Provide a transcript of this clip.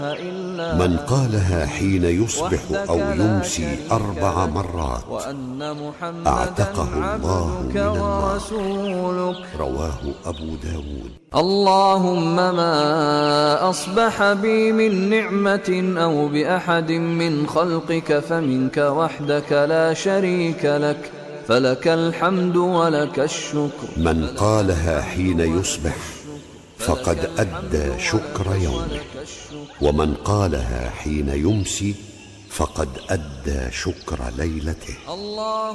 من قالها حين يصبح أو يمسي 4 مرات أعتقه الله من النار. رواه أبو داود. اللهم ما أصبح بي من نعمة أو بأحد من خلقك فمنك وحدك لا شريك لك، فلك الحمد ولك الشكر. من قالها حين يصبح فقد أدى شكر يومه، ومن قالها حين يمسي فقد أدى شكر ليلته.